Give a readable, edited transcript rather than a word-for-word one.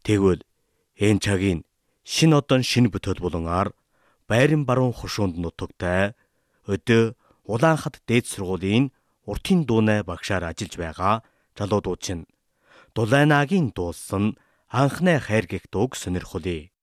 Тэгвэл энэ цагийн шин одон шин бүтээл болонаар байрын баруун хушуунд нутагтай өдөө Улаанхад дээд сургуулийн уртын дуунай багшаар ажиллаж байгаа залуудууд чинь Дулайнагийн дуулсан анхны хайр гэх дууг сонирхолъё.